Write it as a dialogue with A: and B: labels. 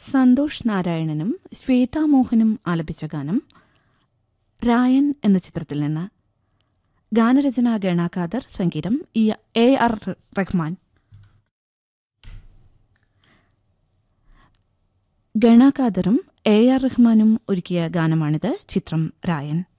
A: സന്തോഷ് നാരായണനും ശ്വേതാ മോഹനും ആലപിച്ച ഗാനം രായൻ എന്ന ചിത്രത്തിൽ നിന്ന്. ഗാനരചന ഗണാകാദർ, സംഗീതം AR റഹ്മാൻ. ഗണാകാദറും AR റഹ്മാനും ഒരുക്കിയ ഗാനമാണിത്. ചിത്രം രായൻ.